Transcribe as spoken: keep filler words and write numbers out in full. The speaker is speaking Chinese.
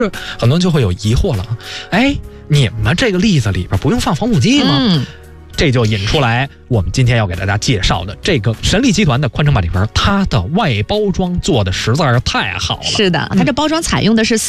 很多人就会有疑惑了，哎，你们这个栗子里边不用放防腐剂吗？ 嗯， 这就引出来我们今天要给大家介绍的这个神力集团的宽城马蹄盆，它的外包装做的实在是太好了。 是的，它这包装采用的是